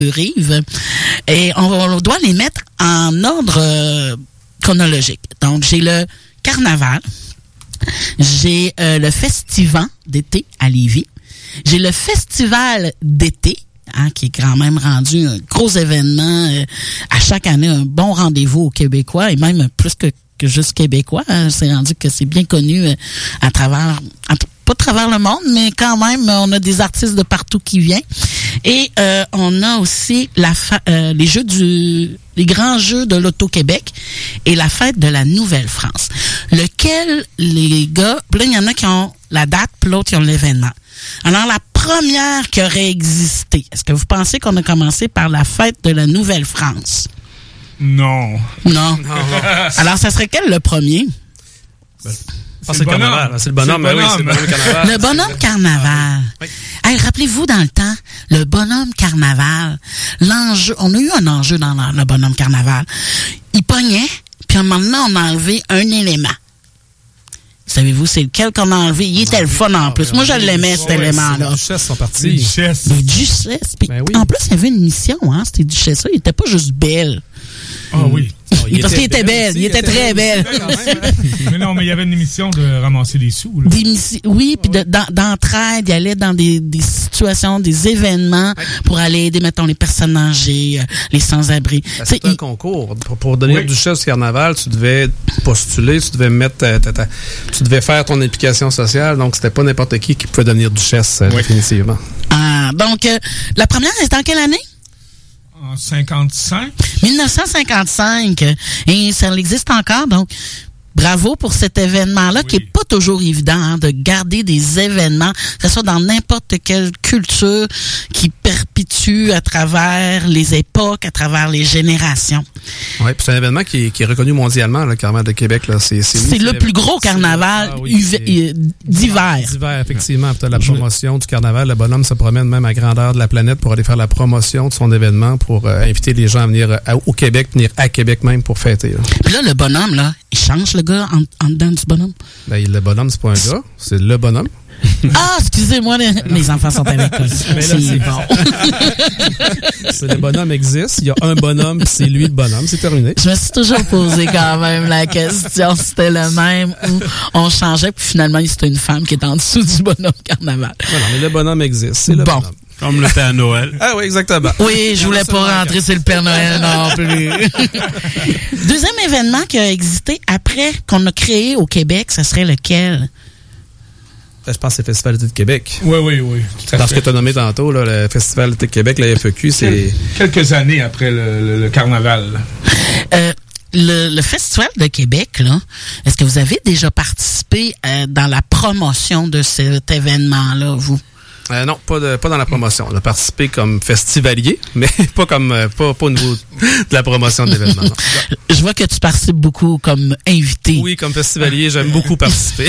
rives. Et on doit les mettre en ordre chronologique. Donc, j'ai le carnaval. J'ai le festival d'été à Lévis. J'ai le festival d'été, qui est quand même rendu un gros événement à chaque année, un bon rendez-vous aux Québécois et même plus que juste Québécois. C'est rendu que c'est bien connu pas à travers le monde, mais quand même, on a des artistes de partout qui viennent. Et on a aussi les grands jeux de l'Auto-Québec et la fête de la Nouvelle-France. Lequel, les gars, là, il y en a qui ont la date, puis l'autre, qui ont l'événement. Alors, la première qui aurait existé, est-ce que vous pensez qu'on a commencé par la fête de la Nouvelle-France? Non. Alors, ça serait quel le premier? C'est le carnaval. C'est le bonhomme. Oui, c'est le bonhomme carnaval. Le bonhomme carnaval. Oui. Hey, rappelez-vous, dans le temps, le bonhomme carnaval, l'enjeu, on a eu un enjeu dans le bonhomme carnaval. Il pognait, puis à un moment donné, on a enlevé un élément. Savez-vous, c'est lequel qu'on a enlevé? Il était le fun en plus. Moi, je l'aimais, cet élément-là. Les duchesses sont partis. Les duchesses. Ben oui. En plus, il y avait une mission, c'était duchesse. Il était pas juste belle. Ah oui. Parce qu'il était belle. Il était très belle. Mais non, mais il y avait une émission de ramasser des sous. Là. Oui, puis d'entraide, il allait dans des situations, des événements pour aller aider, mettons, les personnes âgées, les sans-abri. C'était un concours. Pour devenir duchesse du carnaval, tu devais postuler, tu devais tu devais faire ton implication sociale, donc c'était pas n'importe qui pouvait devenir duchesse, définitivement. Donc, la première, c'est en quelle année? En 55. 1955. Et ça existe encore, donc bravo pour cet événement-là qui est pas toujours évident de garder des événements, que ce soit dans n'importe quelle culture qui perpétue à travers les époques, à travers les générations. Oui, puis c'est un événement qui est reconnu mondialement, le carnaval de Québec. Là. C'est le plus gros carnaval d'hiver. D'hiver, effectivement. Puis la promotion du carnaval, le bonhomme se promène même à grandeur de la planète pour aller faire la promotion de son événement, pour inviter les gens à venir au Québec, venir à Québec même pour fêter. Là. Puis là, le bonhomme, là, il change le gars en dedans du bonhomme? Ben, le bonhomme, c'est pas un gars, c'est le bonhomme. Excusez-moi, mes enfants sont avec moi. C'est bon. Le bonhomme existe, il y a un bonhomme, puis c'est lui le bonhomme, c'est terminé. Je me suis toujours posé quand même la question si c'était le même ou on changeait, puis finalement, c'était une femme qui est en dessous du bonhomme carnaval. Voilà, mais le bonhomme existe, c'est le bonhomme. Comme le Père Noël. Ah oui, exactement. Oui, je voulais pas rentrer sur le Père Noël non plus. Deuxième événement qui a existé après qu'on a créé au Québec, ce serait lequel? Je pense que c'est le Festival d'été de Québec. Oui. Dans ce que tu as nommé tantôt, là, le Festival d'été de Québec, la FEQ, c'est... Quelques années après le carnaval. Le Festival de Québec, là, est-ce que vous avez déjà participé dans la promotion de cet événement-là, vous? Non, pas dans la promotion. On a participé comme festivalier, mais pas au niveau de la promotion de l'événement. Non. Je vois que tu participes beaucoup comme invité. Oui, comme festivalier, j'aime beaucoup participer.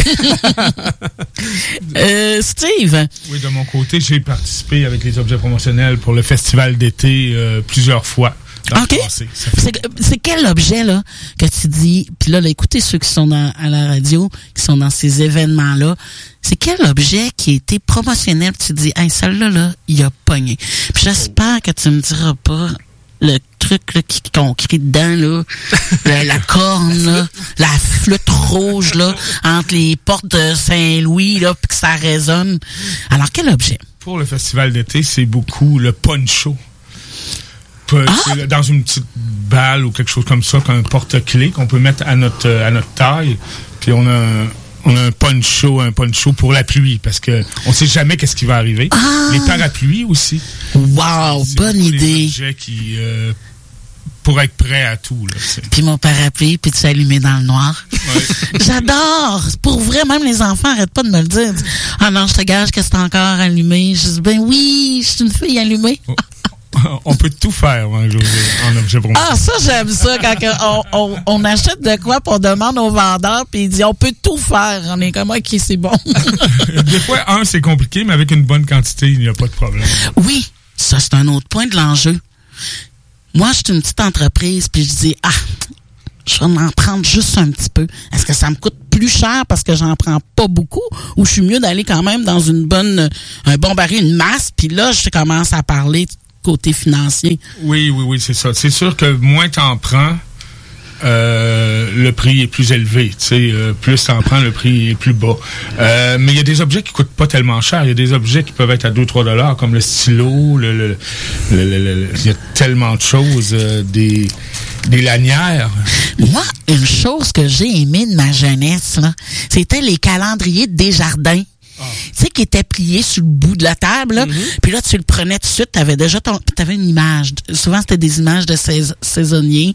Steve? Oui, de mon côté, j'ai participé avec les objets promotionnels pour le festival d'été plusieurs fois. OK. C'est quel objet, là, que tu dis, puis là, écoutez ceux qui sont à la radio, qui sont dans ces événements-là, c'est quel objet qui a été promotionnel, puis tu dis, hey, celle-là, là, il a pogné. Puis j'espère que tu me diras pas le truc, là, qu'on crie dedans, là, la corne, là, la flûte rouge, là, entre les portes de Saint-Louis, là, puis que ça résonne. Alors, quel objet? Pour le festival d'été, c'est beaucoup le poncho. C'est dans une petite balle ou quelque chose comme ça, un porte-clés qu'on peut mettre à notre taille. Puis on a un poncho pour la pluie, parce que on sait jamais qu'est-ce qui va arriver. Les parapluies aussi. Wow, bonne idée. Des objets qui pour être prêt à tout. Là, puis mon parapluie, puis tu allumé dans le noir. Ouais. J'adore! Pour vrai, même les enfants arrêtent pas de me le dire. Ah non, je te gage que c'est encore allumé. Je dis, ben oui, je suis une fille allumée. Oh. On peut tout faire en objet promotionnel. Ça, j'aime ça. Quand on achète de quoi, puis on demande au vendeur, puis il dit, on peut tout faire. On est comme, OK, c'est bon. Des fois, c'est compliqué, mais avec une bonne quantité, il n'y a pas de problème. Oui, ça, c'est un autre point de l'enjeu. Moi, je suis une petite entreprise, puis je dis, je vais en prendre juste un petit peu. Est-ce que ça me coûte plus cher parce que j'en prends pas beaucoup, ou je suis mieux d'aller quand même dans un bon baril, une masse, puis là, je commence à parler côté financier. Oui, c'est ça. C'est sûr que moins t'en prends, le prix est plus élevé. Tu sais, plus t'en prends, le prix est plus bas. Mais il y a des objets qui coûtent pas tellement cher. Il y a des objets qui peuvent être à 2-3 $, comme le stylo, il y a tellement de choses, des lanières. Moi, une chose que j'ai aimée de ma jeunesse, là, c'était les calendriers de Desjardins. Tu sais, qui était plié sur le bout de la table, là. Puis là, tu le prenais tout de suite, t'avais une image. Souvent, c'était des images de saisonniers.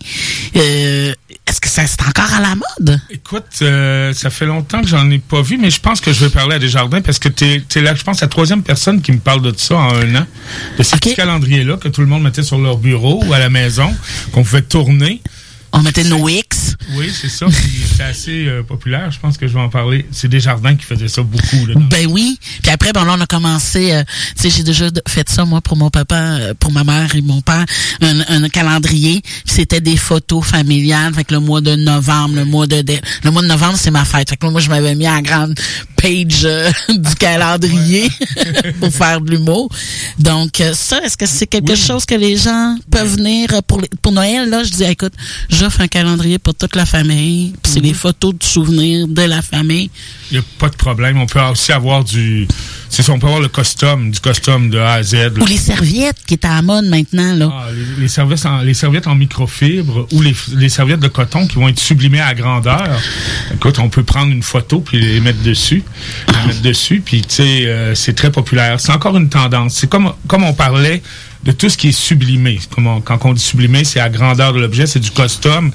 Est-ce que c'est encore à la mode? Écoute, ça fait longtemps que j'en ai pas vu, mais je pense que je vais parler à Desjardins parce que t'es là, je pense, la 3e personne qui me parle de ça en 1 an. De ces petits calendriers-là que tout le monde mettait sur leur bureau ou à la maison, qu'on pouvait tourner. On mettait nos X. Oui, c'est ça. C'est assez populaire. Je pense que je vais en parler. C'est Desjardins qui faisait ça beaucoup. Là, ben oui. Puis après, là, on a commencé... tu sais, j'ai déjà fait ça, moi, pour mon papa, pour ma mère et mon père, un calendrier. Puis c'était des photos familiales. Fait que le mois de novembre, le mois de novembre, c'est ma fête. Fait que moi, je m'avais mis en grande page du calendrier pour faire de l'humour. Donc, ça, est-ce que c'est quelque chose que les gens peuvent venir pour Noël? Là, je dis, écoute, j'offre un calendrier pour toute la famille. Puis c'est les photos de souvenirs de la famille. Il n'y a pas de problème. On peut aussi avoir on peut avoir du costume de A à Z. Là. Ou les serviettes qui est à la mode maintenant, là. Les serviettes en microfibre ou les serviettes de coton qui vont être sublimées à grandeur. Écoute, on peut prendre une photo puis les mettre dessus. Puis, tu sais, c'est très populaire. C'est encore une tendance. C'est comme on parlait de tout ce qui est sublimé. Quand on dit sublimé, c'est à grandeur de l'objet, c'est du costume.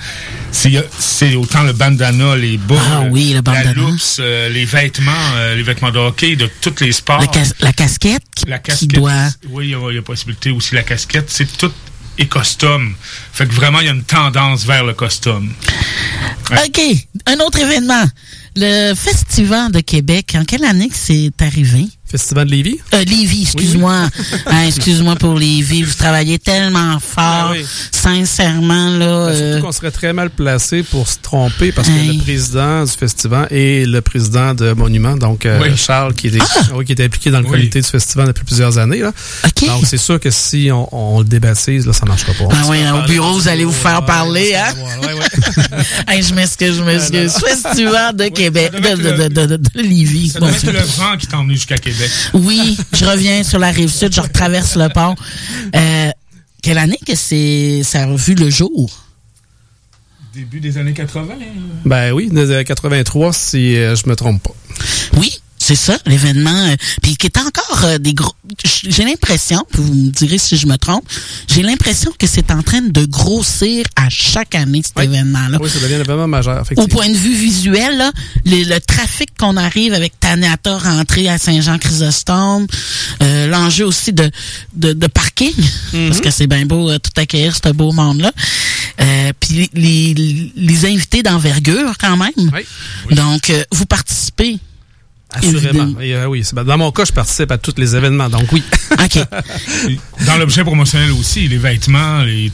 C'est autant le bandana, les bas, la loups, les vêtements de hockey, de tous les sports. La casquette qui doit... Oui, il y a possibilité aussi la casquette. C'est tout et costume. Fait que vraiment, il y a une tendance vers le costume. Ouais. OK. Un autre événement. Le Festival de Québec. En quelle année que c'est arrivé? Festival de Lévis? Lévis, excuse-moi. Excuse-moi pour Lévis. Vous travaillez tellement fort. Sincèrement, là. Surtout qu'on serait très mal placé pour se tromper parce que le président du festival est le président de Monument, donc Charles, qui est impliqué dans le comité du festival depuis plusieurs années. Là. Okay. Donc, c'est sûr que si on le débaptise, là, ça ne marchera pas. Au bureau, vous allez vous faire parler, hein? Je m'excuse. Festival de Québec, de Lévis. Ça doit être le vent qui t'a emmené jusqu'à Québec. Oui, je reviens sur la Rive-Sud, je retraverse le pont. Quelle année que ça a vu le jour? Début des années 80? Ben oui, 83, si je me trompe pas. Oui. C'est ça, l'événement, puis qui est encore des gros... J'ai l'impression, vous me direz si je me trompe, j'ai l'impression que c'est en train de grossir à chaque année, cet événement-là. Oui, ça devient un événement majeur, effectivement. Au point de vue visuel, là, le trafic qu'on arrive avec Taniata rentrée à Saint-Jean-Chrysostome, l'enjeu aussi de parking, parce que c'est bien beau tout accueillir, ce beau monde-là. Puis les invités d'envergure, quand même. Oui. Donc, vous participez. Assurément. Oui, dans mon cas, je participe à tous les événements, donc oui. OK. Dans l'objet promotionnel aussi, les vêtements, les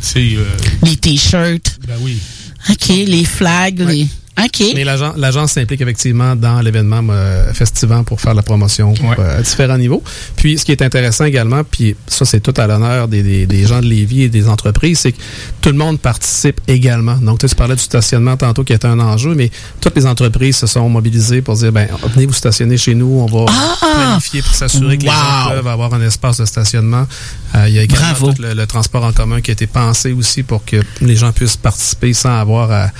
t-shirts. Ben oui. OK, les flags, OK. Mais l'agence s'implique effectivement dans l'événement Festival pour faire la promotion à différents niveaux. Puis, ce qui est intéressant également, puis ça, c'est tout à l'honneur des gens de Lévis et des entreprises, c'est que tout le monde participe également. Donc, tu parlais du stationnement tantôt qui était un enjeu, mais toutes les entreprises se sont mobilisées pour dire, venez vous stationner chez nous, on va planifier pour s'assurer que les gens peuvent avoir un espace de stationnement. Il y a également tout le transport en commun qui a été pensé aussi pour que les gens puissent participer sans avoir à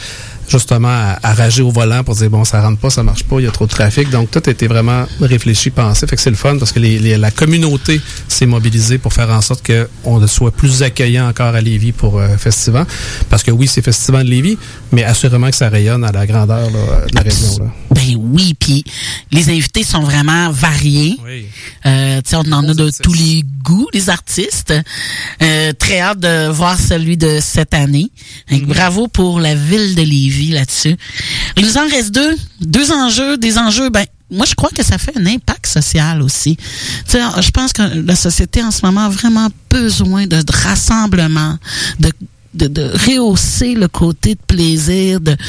rager au volant pour dire, ça rentre pas, ça marche pas, il y a trop de trafic. Donc, tout a été vraiment réfléchi, pensé. Fait que c'est le fun parce que la communauté s'est mobilisée pour faire en sorte qu'on soit plus accueillant encore à Lévis pour Festival. Parce que oui, c'est Festival de Lévis, mais assurément que ça rayonne à la grandeur de la région. Là. Ben oui, puis les invités sont vraiment variés. Oui. On en a de tous les goûts, les artistes. Très hâte de voir celui de cette année. Bravo pour la ville de Lévis là-dessus. Il nous en reste deux enjeux, moi, je crois que ça fait un impact social aussi. Je pense que la société en ce moment a vraiment besoin de rassemblement, de rehausser le côté de plaisir, de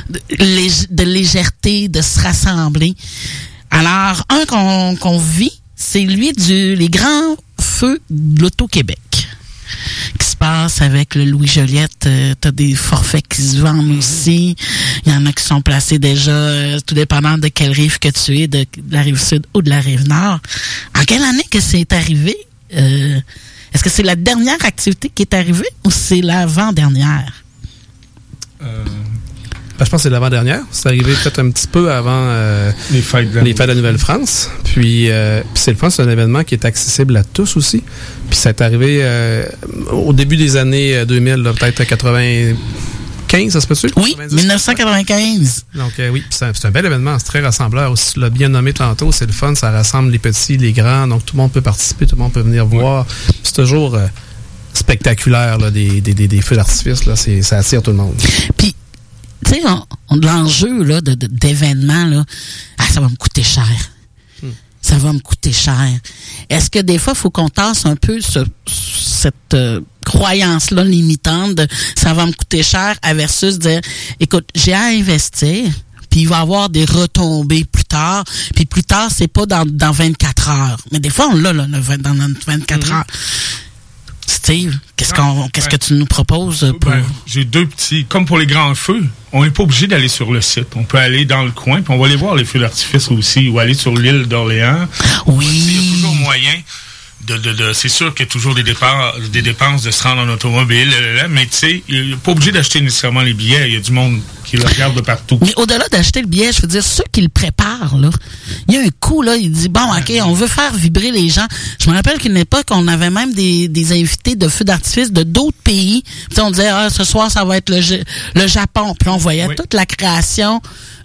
légèreté, de se rassembler. Alors, qu'on vit, c'est les grands feux de l'Auto-Québec. qui se passe avec le Louis Joliette. T'as des forfaits qui se vendent aussi. Il y en a qui sont placés déjà, tout dépendant de quelle rive que tu es, de la rive sud ou de la rive nord. En quelle année que c'est arrivé? Est-ce que c'est la dernière activité qui est arrivée ou c'est l'avant-dernière? Je pense que c'est l'avant-dernière. C'est arrivé peut-être un petit peu avant les fêtes de la Nouvelle-France. Puis c'est le fun, c'est un événement qui est accessible à tous aussi. Puis ça est arrivé au début des années 2000, là, peut-être 95, ça se peut-tu? Oui, 1995. Donc oui, c'est un bel événement, c'est très rassembleur aussi. Tu l'as bien nommé tantôt, c'est le fun, ça rassemble les petits, les grands, donc tout le monde peut participer, tout le monde peut venir voir. C'est toujours spectaculaire, là, des feux d'artifice, là, ça attire tout le monde. Puis, tu sais, l'enjeu là, d'événements, là, ça va me coûter cher. Ça va me coûter cher. Est-ce que des fois, il faut qu'on tasse un peu cette croyance-là limitante de ça va me coûter cher versus dire, écoute, j'ai à investir, puis il va y avoir des retombées plus tard, puis plus tard, c'est pas dans 24 heures. Mais des fois, on l'a là, dans 24 heures. Steve, qu'est-ce que tu nous proposes pour... J'ai deux petits... Comme pour les grands feux, on n'est pas obligé d'aller sur le site. On peut aller dans le coin, puis on va aller voir les feux d'artifice aussi, ou aller sur l'île d'Orléans. Oui. Il y a toujours moyen c'est sûr qu'il y a toujours des dépenses de se rendre en automobile, mais tu sais, il n'est pas obligé d'acheter nécessairement les billets. Il y a du monde qui le regarde de partout. Mais au-delà d'acheter le billet, je veux dire, ceux qui le préparent, là, il y a un coup, là, il dit, bon, OK, on veut faire vibrer les gens. Je me rappelle qu'à une époque, on avait même des invités de feux d'artifice de d'autres pays. Puis on disait, ce soir, ça va être le Japon. Puis on voyait toute la création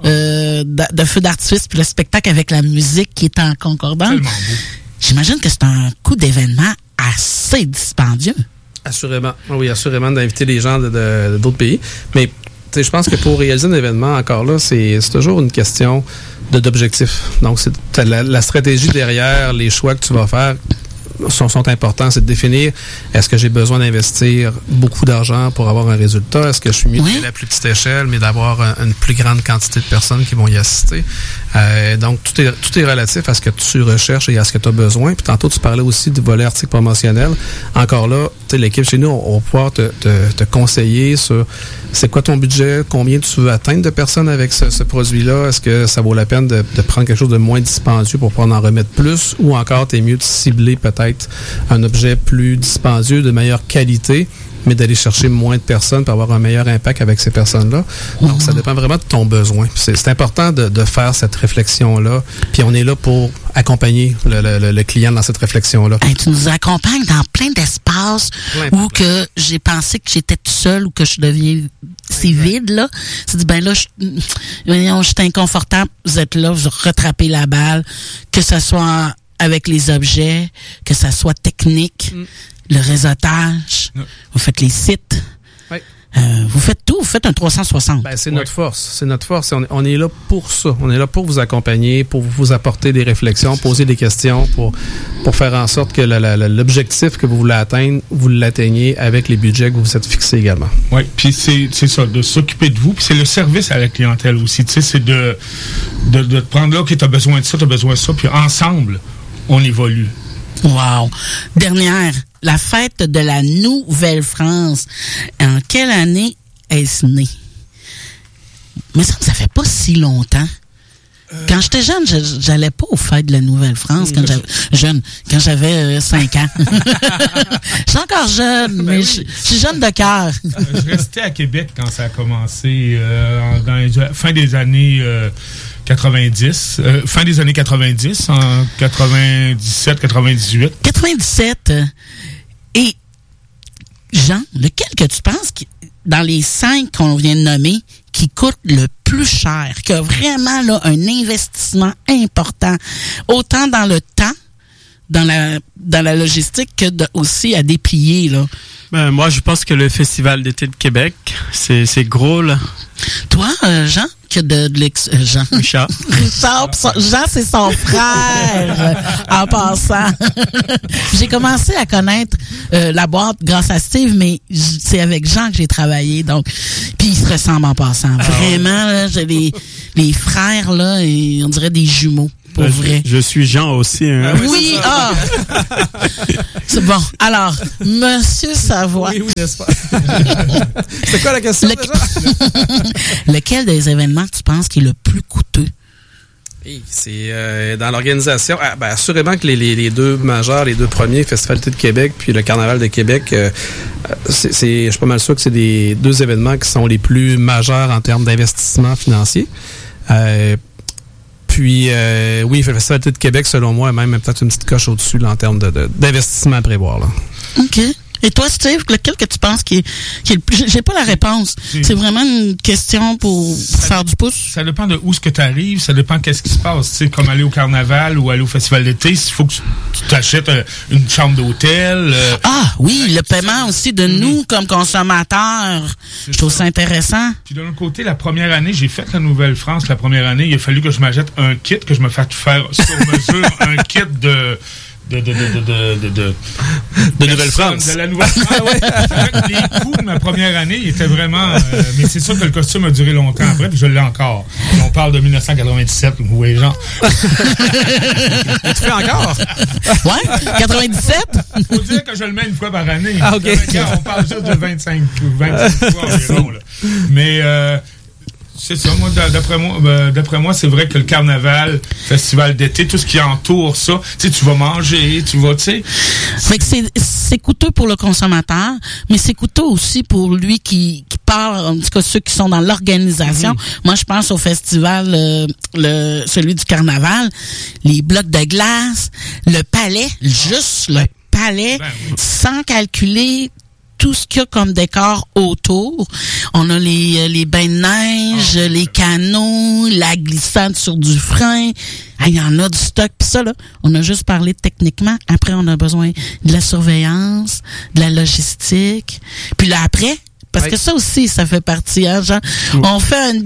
de feux d'artifice, puis le spectacle avec la musique qui était en concordance. Tellement beau. J'imagine que c'est un coût d'événement assez dispendieux. Assurément. Oui, assurément d'inviter les gens d'autres pays. Mais je pense que pour réaliser un événement, encore là, c'est toujours une question d'objectif. Donc, c'est la stratégie derrière les choix que tu vas faire sont importants. C'est de définir, est-ce que j'ai besoin d'investir beaucoup d'argent pour avoir un résultat? Est-ce que je suis mieux à la plus petite échelle, mais d'avoir une plus grande quantité de personnes qui vont y assister? Donc, tout est relatif à ce que tu recherches et à ce que tu as besoin. Puis tantôt, tu parlais aussi du volet article promotionnel. Encore là, l'équipe chez nous, on va pouvoir te conseiller sur c'est quoi ton budget, combien tu veux atteindre de personnes avec ce produit-là. Est-ce que ça vaut la peine de prendre quelque chose de moins dispendieux pour pouvoir en remettre plus? Ou encore, t'es mieux de cibler peut-être un objet plus dispendieux, de meilleure qualité, mais d'aller chercher moins de personnes pour avoir un meilleur impact avec ces personnes-là. Donc, ça dépend vraiment de ton besoin. C'est important de faire cette réflexion-là. Puis, on est là pour accompagner le client dans cette réflexion-là. Hey, tu nous accompagnes dans plein d'espaces où que j'ai pensé que j'étais tout seul ou que je deviens si vide, là. Tu dis, ben là, je suis inconfortable. Vous êtes là, vous rattrapez la balle. Que ce soit avec les objets, que ça soit technique, le réseautage, vous faites les sites, vous faites tout, vous faites un 360. Ben, c'est notre force, c'est notre force. On est là pour ça. On est là pour vous accompagner, pour vous apporter des réflexions, poser des questions, pour faire en sorte que l'objectif que vous voulez atteindre, vous l'atteignez avec les budgets que vous vous êtes fixés également. Oui, puis c'est ça, de s'occuper de vous, puis c'est le service à la clientèle aussi. Tu sais, c'est de te prendre là, OK, t'as besoin de ça, puis ensemble, on évolue. Wow. Dernière, la fête de la Nouvelle-France. En quelle année est-ce né? Mais ça fait pas si longtemps. Quand j'étais jeune, j'allais pas aux fêtes de la Nouvelle-France quand j'avais 5 ans. Je suis encore jeune, mais je suis jeune de cœur. Je restais à Québec quand ça a commencé dans les fin des années 90, fin des années 90, en 97, 98. 97. Et Jean, lequel que tu penses dans les 5 qu'on vient de nommer qui coûte le plus cher, qui a vraiment là un investissement important, autant dans le temps, dans la logistique que aussi à déplier là? Ben, moi, je pense que le Festival d'été de Québec, c'est gros, là. Toi, Jean, Jean. Richard. Jean, c'est son frère, en passant. J'ai commencé à connaître la boîte grâce à Steve, mais c'est avec Jean que j'ai travaillé, donc. Puis ils se ressemblent en passant. Vraiment, là, j'ai les frères, là, et on dirait des jumeaux. pour vrai. Je suis Jean aussi. Hein. Oui, c'est bon. Alors, Monsieur Savoie. Oui, n'est-ce pas? C'est quoi la question déjà? Lequel des événements tu penses qui est le plus coûteux? C'est dans l'organisation. Assurément que les deux majeurs, les deux premiers, Festival d'été de Québec puis le Carnaval de Québec, je suis pas mal sûr que c'est des deux événements qui sont les plus majeurs en termes d'investissement financier. Oui, le Festival d'été de Québec, selon moi, même peut-être une petite coche au-dessus là, en termes d'investissement à prévoir. Là. OK. Et toi, Steve, lequel que tu penses qui est le plus... J'ai pas la réponse. C'est vraiment une question pour faire du pouce. Ça dépend de où ce que tu arrives, ça dépend qu'est-ce qui se passe. Tu sais, comme aller au carnaval ou aller au festival d'été, il faut que tu t'achètes une chambre d'hôtel. Le paiement aussi de nous comme consommateurs. Je trouve ça intéressant. Puis de l'autre côté, la première année, j'ai fait la Nouvelle-France. La première année, il a fallu que je m'achète un kit, que je me fasse faire sur mesure un kit de Nouvelle-France. De la Nouvelle-France. Les coûts de ma première année étaient vraiment... mais c'est sûr que le costume a duré longtemps après, puis je l'ai encore. Puis on parle de 1997, vous voyez, Jean. Tu fais encore? Ouais? 97? Faut dire que je le mets une fois par année. Ah, OK. On parle juste de 25 fois environ. Là. Mais... c'est ça, moi, d'après moi, c'est vrai que le carnaval, festival d'été, tout ce qui entoure ça, tu sais, tu vas manger, tu vas, tu sais. Fait que c'est coûteux pour le consommateur, mais c'est coûteux aussi pour lui qui part, en tout cas ceux qui sont dans l'organisation. Moi, je pense au festival, celui du carnaval, les blocs de glace, le palais, juste le palais, sans calculer tout ce qu'il y a comme décor autour. On a les bains de neige, les canaux, la glissade sur du frein. Il y en a du stock. Puis ça, là, on a juste parlé techniquement. Après, on a besoin de la surveillance, de la logistique. Puis là, après, parce que ça aussi, ça fait partie, hein, Jean? On fait un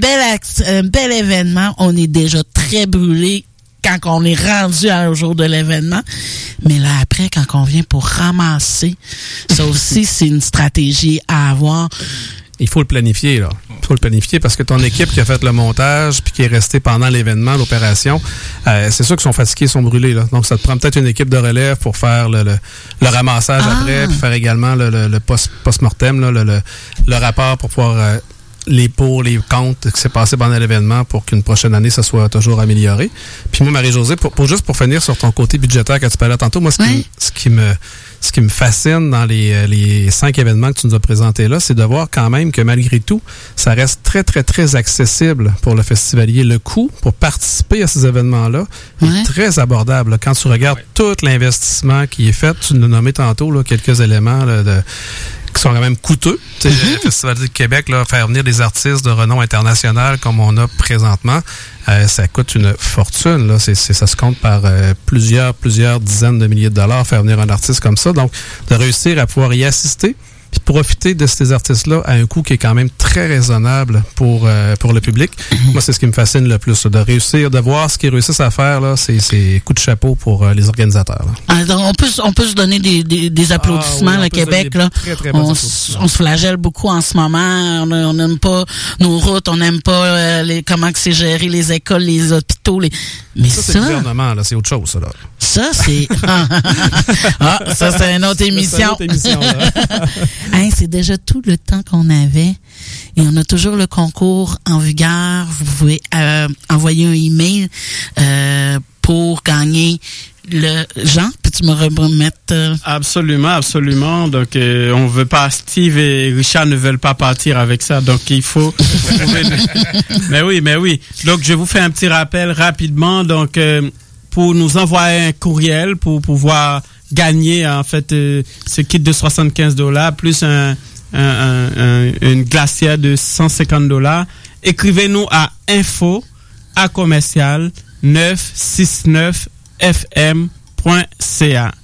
bel événement. On est déjà très brûlé quand on est rendu au jour de l'événement. Mais là, après, quand on vient pour ramasser, ça aussi, c'est une stratégie à avoir. Il faut le planifier, là. Il faut le planifier parce que ton équipe qui a fait le montage puis qui est restée pendant l'événement, l'opération, c'est sûr qu'ils sont fatigués, ils sont brûlés, là. Donc, ça te prend peut-être une équipe de relève pour faire le ramassage après, puis faire également le post-mortem, là, le rapport pour pouvoir... les pour, les contre, ce qui s'est passé pendant l'événement pour qu'une prochaine année, ça soit toujours amélioré. Puis moi, Marie-Josée, pour finir sur ton côté budgétaire que tu parlais tantôt, moi, ce qui me fascine dans les 5 événements que tu nous as présentés là, c'est de voir quand même que malgré tout, ça reste très, très, très accessible pour le festivalier. Le coût pour participer à ces événements-là est très abordable. Quand tu regardes tout l'investissement qui est fait, tu nous as nommé tantôt là, quelques éléments là, qui sont quand même coûteux. Le Festival de Québec, là, faire venir des artistes de renom international comme on a présentement, ça coûte une fortune. Là. Ça se compte par plusieurs dizaines de milliers de dollars faire venir un artiste comme ça. Donc, de réussir à pouvoir y assister puis profiter de ces artistes-là à un coût qui est quand même très raisonnable pour le public. Moi, c'est ce qui me fascine le plus, là, de réussir, de voir ce qu'ils réussissent à faire, là, c'est coup de chapeau pour les organisateurs. Là. Alors, on peut se donner des applaudissements, le Québec. Là. Très, très on se flagelle beaucoup en ce moment. On n'aime pas nos routes, on n'aime pas comment que c'est géré, les écoles, les hôpitaux. Mais ça, c'est le gouvernement, là, c'est autre chose, ça. Là. Ça, c'est... ça, c'est une autre émission. C'est déjà tout le temps qu'on avait. Et on a toujours le concours en vigueur. Vous pouvez envoyer un email pour gagner le... Jean, peux-tu me remettre... Absolument. Donc, on veut pas... Steve et Richard ne veulent pas partir avec ça. Donc, il faut... Mais oui. Donc, je vous fais un petit rappel rapidement. Donc, pour nous envoyer un courriel pour pouvoir gagner, en fait, ce kit de $75 plus une glacière de $150. Écrivez-nous à info@969fm.ca.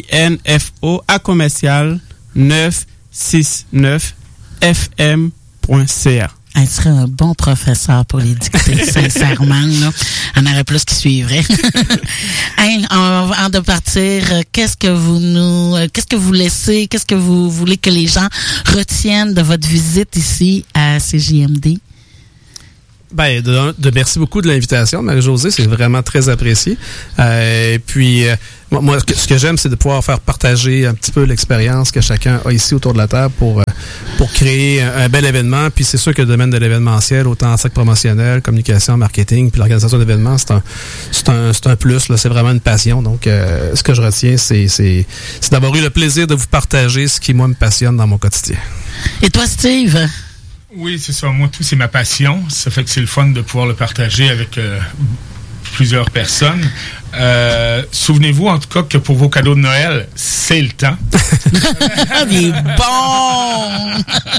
info@969fm.ca. Elle serait un bon professeur pour les dicter, sincèrement. Là. On aurait plus qui suivrait. Avant de partir, qu'est-ce que vous laissez, qu'est-ce que vous voulez que les gens retiennent de votre visite ici à CJMD? Ben, merci beaucoup de l'invitation, Marie-Josée. C'est vraiment très apprécié. Puis, moi, ce que j'aime, c'est de pouvoir faire partager un petit peu l'expérience que chacun a ici autour de la table pour créer un bel événement. Puis, c'est sûr que le domaine de l'événementiel, autant en sac promotionnel, communication, marketing, puis l'organisation d'événements, c'est un plus. Là, c'est vraiment une passion. Donc, ce que je retiens, c'est d'avoir eu le plaisir de vous partager ce qui, moi, me passionne dans mon quotidien. Et toi, Steve? Oui, c'est ça. Moi, tout, c'est ma passion. Ça fait que c'est le fun de pouvoir le partager avec plusieurs personnes. Souvenez-vous, en tout cas, que pour vos cadeaux de Noël, c'est le temps. Il est bon!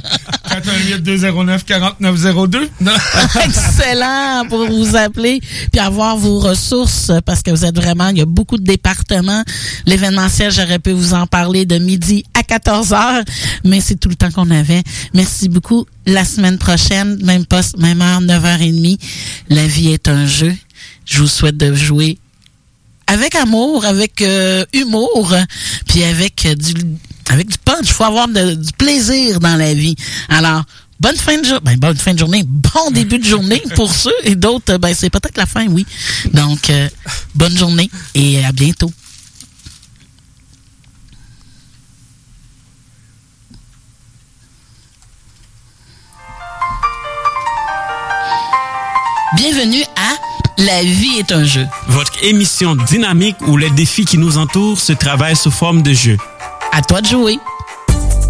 418-209-4902. Excellent pour vous appeler puis avoir vos ressources parce que vous êtes vraiment, il y a beaucoup de départements. L'événementiel, j'aurais pu vous en parler de midi à 14h, mais c'est tout le temps qu'on avait. Merci beaucoup. La semaine prochaine, même poste, même heure, 9h30. La vie est un jeu. Je vous souhaite de jouer avec amour, avec humour, puis avec du punch. Il faut avoir du plaisir dans la vie. Alors, bonne fin de journée, bon début de journée pour ceux et d'autres, c'est peut-être la fin, oui. Donc, bonne journée et à bientôt. Bienvenue à La vie est un jeu. Votre émission dynamique où les défis qui nous entourent se travaillent sous forme de jeu. À toi de jouer.